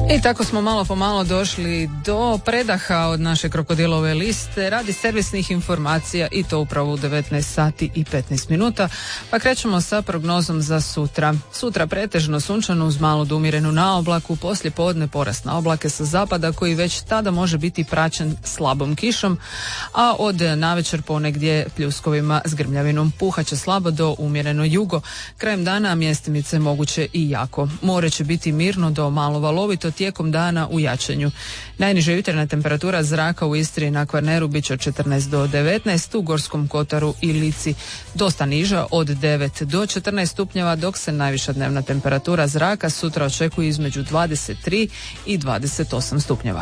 I tako smo malo po malo došli do predaha od naše krokodilove liste radi servisnih informacija i to upravo u 19 sati i 15 minuta. Pa krećemo sa prognozom za sutra. Sutra pretežno sunčano uz malu umirenu naoblaku, poslije podne porast na oblake sa zapada koji već tada može biti praćen slabom kišom, a od navečer ponegdje pljuskovima s grmljavinom. Puhaće slabo do umjereno jugo. Krajem dana mjestimice moguće i jako. More će biti mirno do malo valovito, tijekom dana u jačanju. Najniža jutarnja temperatura zraka u Istri i na Kvarneru bit će od 14 do 19, u Gorskom Kotaru i Lici dosta niža od 9 do 14 stupnjeva, dok se najviša dnevna temperatura zraka sutra očekuje između 23 i 28 stupnjeva.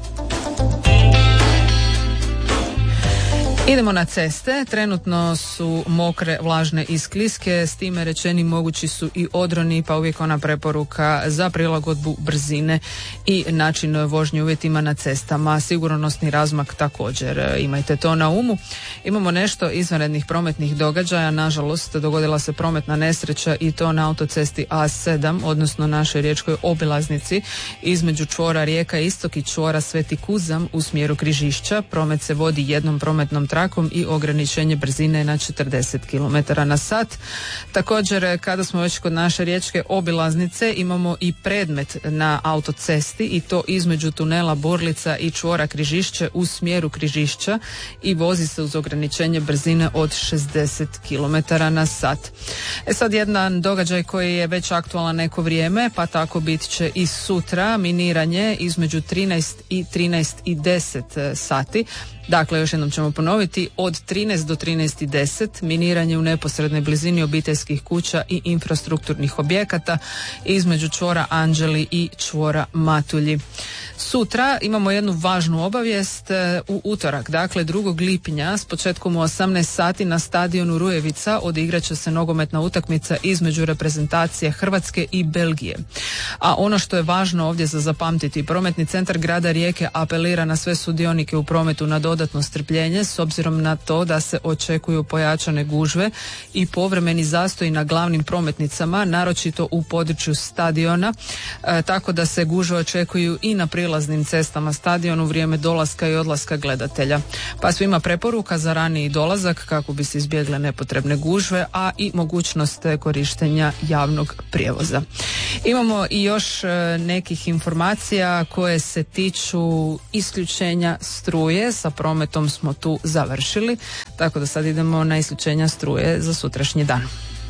Idemo na ceste. Trenutno su mokre, vlažne i skliske, s time rečeni mogući su i odroni, pa uvijek ona preporuka za prilagodbu brzine i način vožnje uvjetima na cestama. Sigurnosni razmak također, imajte to na umu. Imamo nešto izvanrednih prometnih događaja. Nažalost, dogodila se prometna nesreća i to na autocesti A7, odnosno našoj riječkoj obilaznici između čvora Rijeka Istok i čvora Sveti Kuzam u smjeru Križišća. Promet se vodi jednom prometnom trakom i ograničenje brzine na 40 km na sat. Također, kada smo već kod naše riječke obilaznice, imamo i predmet na autocesti i to između tunela Borlica i čvora Križišće u smjeru Križišća i vozi se uz ograničenje brzine od 60 km na sat. Sad jedan događaj koji je već aktualan neko vrijeme, pa tako bit će i sutra miniranje između 13 i 13 i 10 sati. Dakle, još jednom ćemo ponoviti, od 13 do 13:10 miniranje u neposrednoj blizini obiteljskih kuća i infrastrukturnih objekata između čvora Anđeli i čvora Matulji. Sutra imamo jednu važnu obavijest. U utorak, dakle 2. lipnja s početkom u 18 sati na stadionu Rujevica odigrat će se nogometna utakmica između reprezentacije Hrvatske i Belgije. A ono što je važno ovdje za zapamtiti, prometni centar grada Rijeke apelira na sve sudionike u prometu na dodatno strpljenje s obzirom na to da se očekuju pojačane gužve i povremeni zastoji na glavnim prometnicama, naročito u području stadiona, tako da se gužve očekuju i na prilaznim cestama stadionu u vrijeme dolaska i odlaska gledatelja. Pa svima preporuka za raniji dolazak kako bi se izbjegle nepotrebne gužve, a i mogućnost korištenja javnog prijevoza. Imamo i još nekih informacija koje se tiču isključenja struje. Sa prometom smo tu završili, tako da sad idemo na isključenja struje za sutrašnji dan.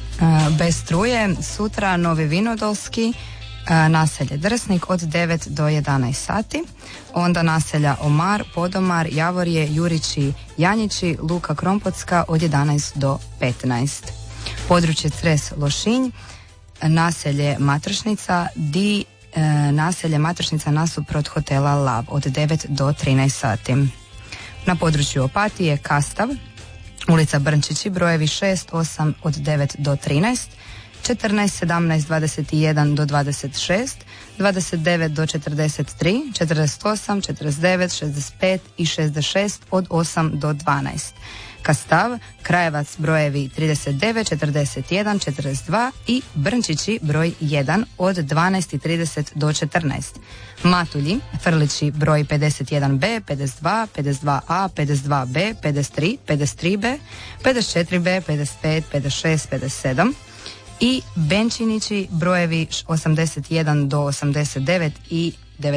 Bez struje sutra Novi Vinodolski, naselje Drsnik od 9 do 11 sati, onda naselja Omar, Podomar, Javorje, Jurići, Janjići, Luka Krompotska od 11 do 15. Područje Cres Lošinj, naselje Matršnica, naselje Matršnica nasuprot hotela Lab od 9 do 13 sati. Na području Opatije Kastav, ulica Brnčići, brojevi 6, 8 od 9 do 13, 14, 17, 21 do 26, 29 do 43, 48, 49, 65 i 66 od 8 do 12. Kastav, Krajevac, brojevi 39, 41, 42 i Brnčići, broj 1 od 12:30 do 14. Matulji, Frlići, broj 51B, 52, 52A, 52B, 53, 53B, 54B, 55, 56, 57 i Benčinići, brojevi 81 do 89 i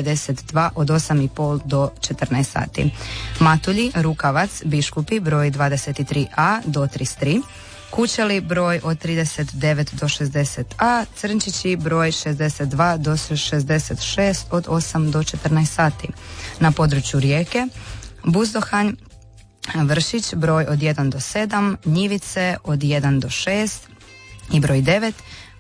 92 od 8:30 do 14 sati. Matulji, Rukavac, Biškupi, broj 23A do 33, Kućeli, broj od 39 do 60A, Crnčići, broj 62 do 66 od 8 do 14 sati. Na području Rijeke, Buzdohanj, Vršić, broj od 1 do 7, Njivice od 1 do 6 i broj 9,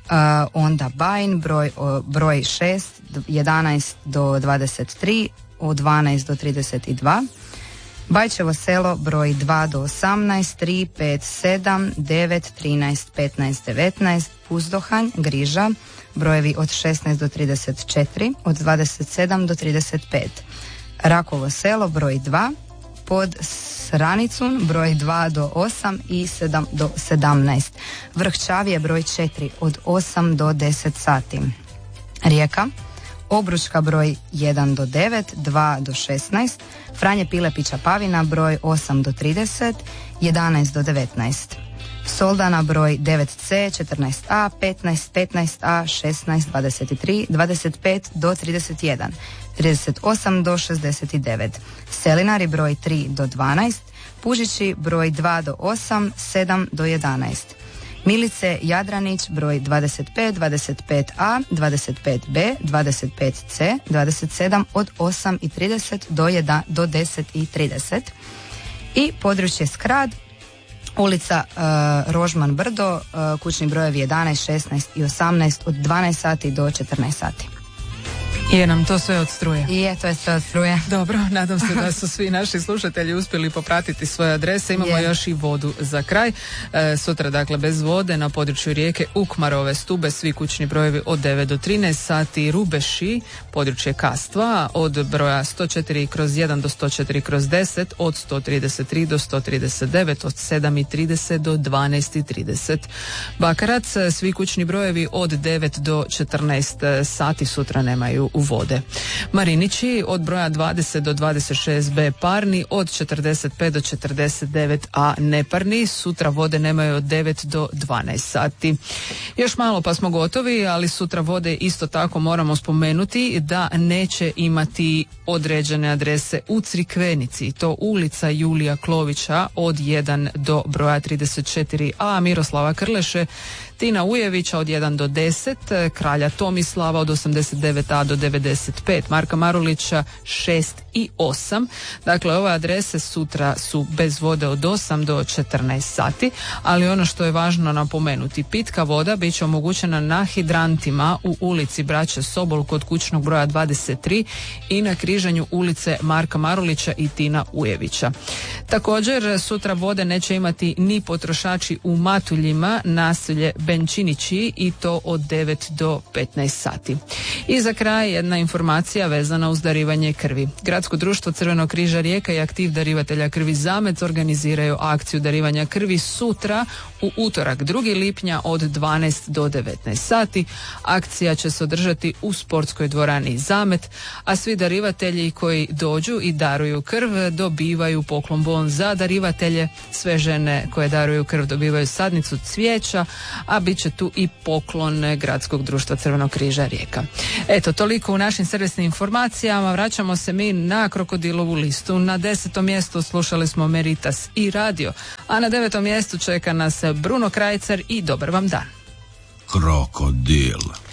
onda Bajn, broj 6, 11 do 23, od 12 do 32, Bajčevo selo, broj 2 do 18, 3, 5, 7, 9, 13, 15, 19, Puzdohanj, Griža, brojevi od 16 do 34, od 27 do 35, Rakovo selo, broj 2, pod Sranicun, broj 2 do 8 i 7 do 17. Vrh Čavije, broj 4 od 8 do 10 sati. Rijeka, Obručka broj 1 do 9, 2 do 16, Franje Pilepića Pavina broj 8 do 30, 11 do 19. Soldana broj 9C, 14A, 15, 15A, 16, 23, 25 do 31, 38 do 69. Selinari broj 3 do 12, Pužići broj 2 do 8, 7 do 11. Milice Jadranić broj 25, 25A, 25B, 25C, 27 od 8:30 do 10:30. I područje Skrad, ulica Rožman Brdo, kućni brojevi 11, 16 i 18 od 12 sati do 14 sati. Je nam to sve od struje? Je, to je sve od struje. Dobro, nadam se da su svi naši slušatelji uspjeli popratiti svoje adrese. Imamo još i vodu za kraj. Sutra, dakle, bez vode na području rijeke Ukmarove Stube, svi kućni brojevi od 9 do 13 sati. Rubeši, područje Kastva, od broja 104/1 do 104/10, od 133 do 139, od 7:30 do 12:30. Bakarac, svi kućni brojevi od 9 do 14 sati sutra nemaju vode. Marinići, od broja 20 do 26B parni, od 45 do 49A neparni, sutra vode nemaju od 9 do 12 sati. Još malo pa smo gotovi, ali sutra vode isto tako moramo spomenuti da neće imati određene adrese u Crikvenici, to ulica Julija Klovića od 1 do broja 34A, Miroslava Krleše, Tina Ujevića od 1 do 10, Kralja Tomislava od 89A do 95, Marka Marulića 6 i 8. Dakle, ove adrese sutra su bez vode od 8 do 14 sati, ali ono što je važno napomenuti, pitka voda bit će omogućena na hidrantima u ulici Braće Sobol kod kućnog broja 23 i na križanju ulice Marka Marulića i Tina Ujevića. Također, sutra vode neće imati ni potrošači u Matuljima, naselje Benčinići, i to od 9 do 15 sati. I za kraj jedna informacija vezana uz darivanje krvi. Gradsko društvo Crvenog križa Rijeka i aktiv darivatelja krvi Zamet organiziraju akciju darivanja krvi sutra u utorak 2. lipnja od 12 do 19 sati. Akcija će se održati u sportskoj dvorani Zamet, a svi darivatelji koji dođu i daruju krv dobivaju poklon bon za darivatelje. Sve žene koje daruju krv dobivaju sadnicu cvijeća, a bit će tu i poklon Gradskog društva Crvenog križa Rijeka. Eto, toliko u našim servisnim informacijama. Vraćamo se mi na Krokodilovu listu. Na 10. mjestu slušali smo Meritas i Radio, a na 9. mjestu čeka nas Bruno Krajcar i Dobar vam dan. Krokodil.